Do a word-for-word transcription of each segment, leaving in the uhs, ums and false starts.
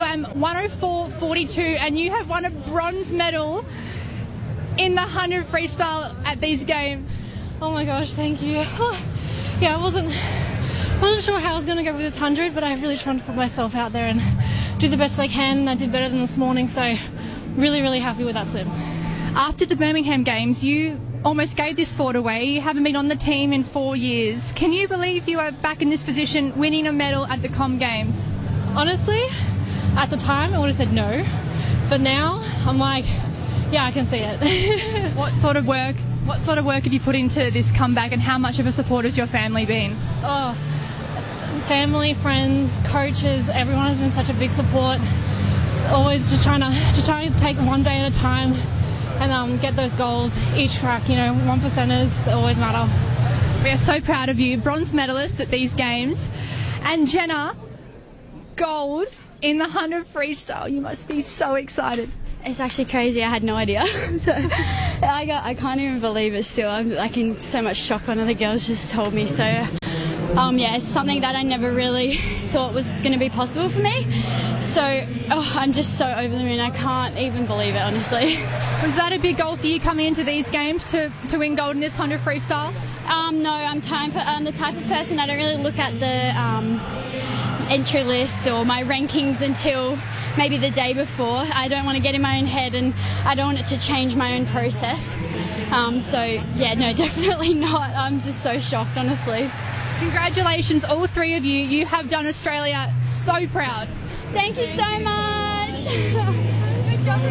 swam one oh four forty-two and you have won a bronze medal in the one hundred freestyle at these games. Oh my gosh, thank you. Oh, yeah, I wasn't, wasn't sure how I was going to go with this one hundred, but I really tried to put myself out there and do the best I can. I did better than this morning, so really, really happy with that swim. After the Birmingham Games, you almost gave this sport away. You haven't been on the team in four years. Can you believe you are back in this position, winning a medal at the Com Games? Honestly, at the time, I would have said no. But now, I'm like, yeah, I can see it. What sort of work, what sort of work have you put into this comeback, and how much of a support has your family been? Oh, family, friends, coaches, everyone has been such a big support. Always just trying to, just trying to take one day at a time and um, get those goals each crack. You know, one percenters, they always matter. We are so proud of you, bronze medalist at these games. And Jenna, gold in the one hundred freestyle. You must be so excited. It's actually crazy. I had no idea. so, I, got, I can't even believe it still. I'm like in so much shock when the girls just told me. So, um, yeah, it's something that I never really thought was going to be possible for me. So, oh, I'm just so over the moon. I can't even believe it, honestly. Was that a big goal for you coming into these games to, to win gold in this one hundred freestyle? Um, no, I'm, time, I'm the type of person I don't really look at the um, entry list or my rankings until maybe the day before. I don't want to get in my own head, and I don't want it to change my own process. Um, so, yeah, no, definitely not. I'm just so shocked, honestly. Congratulations, all three of you. You have done Australia so proud. Thank you so much. Good job.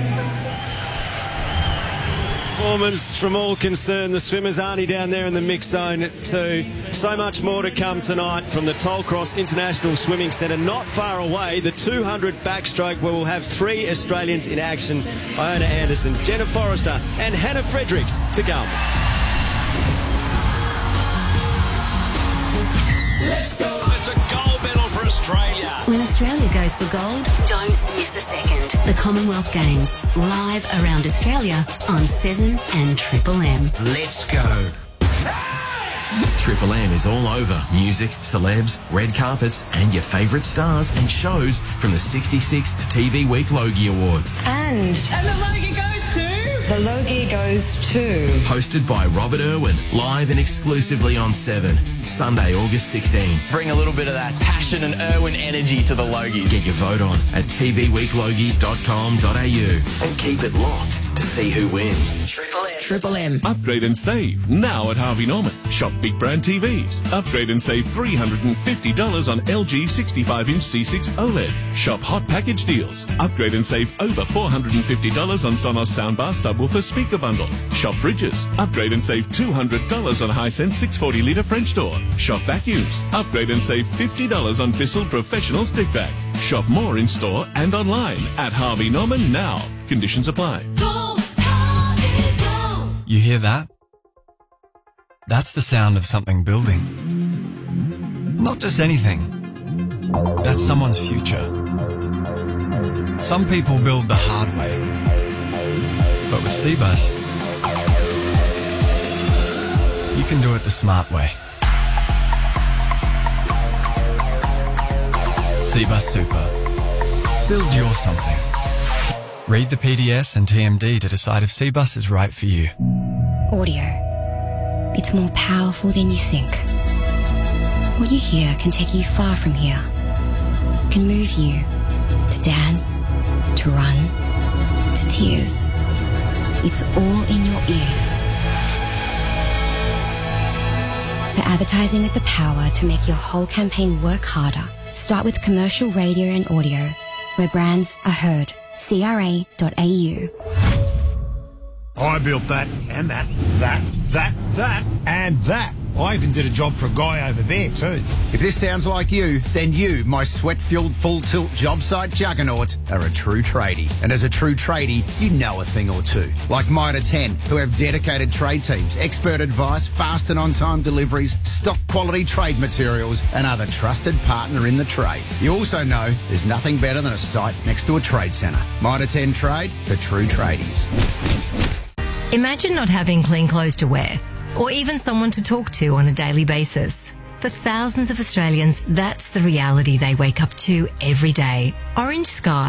Performance from all concerned. The swimmers aren't down there in the mix zone too. So much more to come tonight from the Tollcross International Swimming Centre. Not far away, the two hundred backstroke, where we'll have three Australians in action. Iona Anderson, Jenna Forrester and Hannah Fredericks to come. Let's go. It's a gold medal for Australia. When Australia goes for gold, don't miss a second. The Commonwealth Games, live around Australia on seven and Triple M. Let's go. Triple M is all over music, celebs, red carpets, and your favourite stars and shows from the sixty-sixth T V Week Logie Awards. And... And the Logie goes to... The Logie goes to... Hosted by Robert Irwin, live and exclusively on seven. Sunday, August sixteenth. Bring a little bit of that passion and Irwin energy to the Logies. Get your vote on at t v week logies dot com dot a u and keep it locked to see who wins. Triple M. Triple M. Upgrade and save now at Harvey Norman. Shop big brand T Vs. Upgrade and save three hundred fifty dollars on L G sixty-five inch C six OLED. Shop hot package deals. Upgrade and save over four hundred fifty dollars on Sonos soundbar subwoofer speaker bundle. Shop fridges. Upgrade and save two hundred dollars on Hisense six hundred forty litre French door. Shop vacuums. Upgrade and save fifty dollars on Bissell Professional Stick Vac. Shop more in store and online at Harvey Norman now. Conditions apply. Go, Harvey, go. You hear that? That's the sound of something building. Not just anything. That's someone's future. Some people build the hard way. But with Cbus, you can do it the smart way. Cbus Super. Build your something. Read the P D S and T M D to decide if Cbus is right for you. Audio. It's more powerful than you think. What you hear can take you far from here. Can move you to dance, to run, to tears. It's all in your ears. For advertising with the power to make your whole campaign work harder, start with commercial radio and audio, where brands are heard. C R A dot A U. I built that, and that, that, that, that, and that. I even did a job for a guy over there too. If this sounds like you, then you, my sweat-fueled full-tilt job site juggernaut, are a true tradie. And as a true tradie, you know a thing or two. Like Mitre ten, who have dedicated trade teams, expert advice, fast and on-time deliveries, stock quality trade materials, and other trusted partner in the trade. You also know there's nothing better than a site next to a trade centre. Mitre ten Trade for true tradies. Imagine not having clean clothes to wear, or even someone to talk to on a daily basis. For thousands of Australians, that's the reality they wake up to every day. Orange Sky